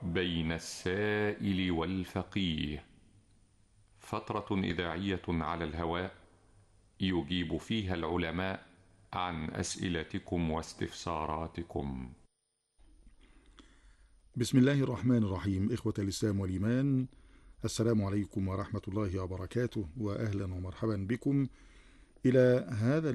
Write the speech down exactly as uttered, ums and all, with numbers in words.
بين السائل والفقيه، فترة إذاعية على الهواء يجيب فيها العلماء عن أسئلتكم واستفساراتكم. بسم الله الرحمن الرحيم. إخوة الإسلام والإيمان، السلام عليكم ورحمة الله وبركاته، وأهلا ومرحبا بكم إلى هذا